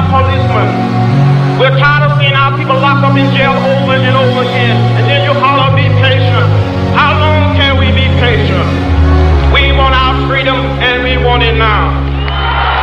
policemen. We're tired of seeing our people locked up in jail over